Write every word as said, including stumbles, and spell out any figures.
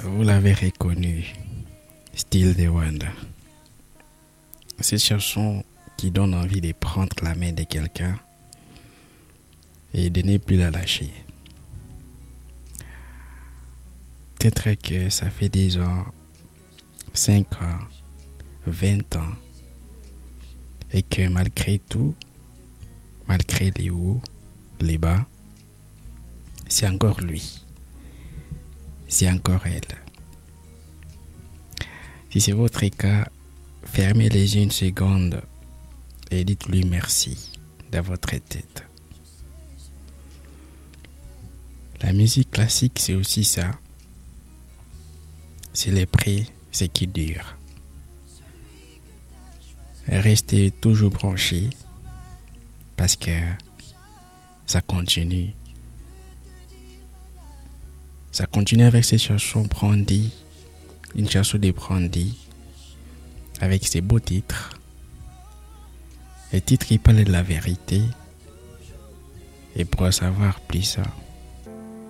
Vous l'avez reconnu, Style de Wanda. Cette chanson qui donne envie de prendre la main de quelqu'un et de ne plus la lâcher. Peut-être que ça fait dix ans, cinq ans, vingt ans, et que malgré tout, malgré les hauts, les bas, c'est encore lui, c'est encore elle. Si c'est votre cas, fermez les yeux une seconde et dites-lui merci de votre tête. La musique classique, c'est aussi ça. C'est les prix, c'est qui dure. Restez toujours branchés parce que ça continue. Ça continue avec ces chansons brandies, une chanson de Brandy, avec ses beaux titres. Les titres qui parlent de la vérité. Et pour en savoir plus, ça.